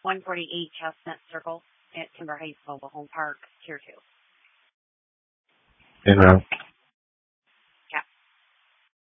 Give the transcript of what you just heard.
148 Chestnut Circle at Timber Heights Mobile Home Park, Tier 2. En route.